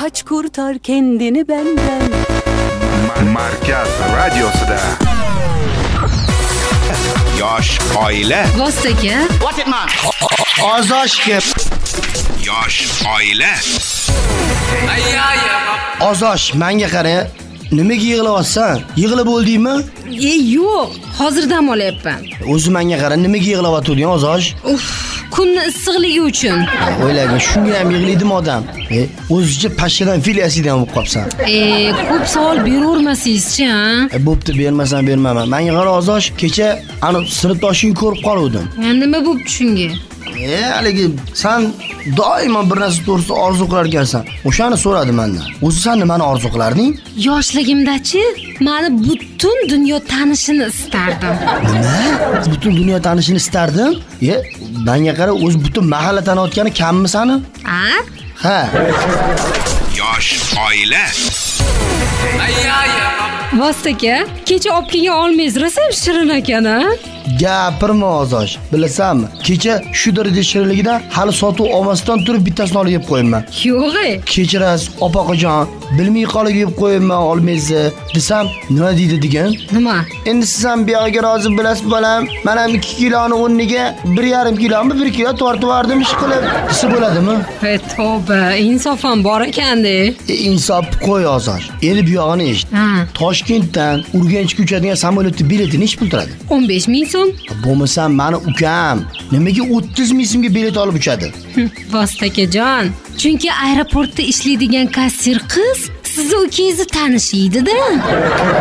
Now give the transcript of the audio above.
Kaç kurtar kendini benden. Markaz Radyosu'da Yosh oila. Vostoka. What it man? Ozoshga. Yosh oila. Ozosh, menga qara. Nimaga yig'layapsan? Yig'lab bo'ldingmi? Yo'q, hozir dam olyapman. O'zi menga qara, nimaga yig'layotding, Ozosh? Kunni issiqligi uchun. O'ylagin, shunga ham yig'laydimi odam? O'zicha pashshadan fil yasidan bo'lib qolsan. Ko'p savol beravermasingizchi, ha? Bo'pti, bermasam bermayman. Menga qara, Ozosh, kecha ani sinfdoshingni ko'rib qoldim. Nima bo'pti shunga? Haligi sen doimo bir narsa to'g'risida orzu qilar ekansan. O'shani so'radi mendan. O'zi sen nimani orzu qilarding? Yoshligimda-chi, meni butun dunyo tanishini istardim. Nima? Butun dunyo tanishini istardim? Menga qara, o'zi butun mahalla taniyotgani kammi seni? Ha. Yosh oila. Vostoka, kecha olib kelgan olmangiz rosa shirin ekan-a? Gapirma, Ozosh. Bilasanmi? Kecha shu darajada shirinligidan hali sotuv olmasdan turib bittasini olib yeb qo'yibman. Yo'q. Kechirasiz, opaqijon. Bilmay qolib yeb qo'yibman olmaysiz desam, nima deydi degan? Nima? Endi siz ham buyog'iga rozi bo'lasiz bolam. Men ham 2 kiloni o'rniga 1,5 kiloni 1 kilo tortib yubordim ish qilib. Desa bo'ladimi? Tavba, insof ham bor ekan-da. Insof qo'y, Ozosh. Endi buyog'ini eshit. Toshkentdan Urganchga uchadigan samolyotning bileti nech pul turadi? 15 ming so'm. Bo'lmasa meni ukam nimaga 30 ming so'mga bilet olib uchadi? Vostokajon, chunki aeroportda ishlaydigan kassir qiz sizni ukangizni tanishiydi-da.